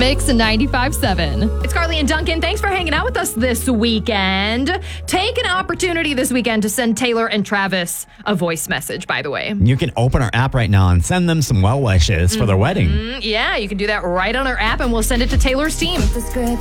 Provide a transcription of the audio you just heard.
Mix 95.7. It's Carly and Duncan. Thanks for hanging out with us this weekend. Take an opportunity this weekend to send Taylor and Travis a voice message, by the way. You can open our app right now and send them some well wishes for their wedding. Yeah, you can do that right on our app, and we'll send it to Taylor's team. The script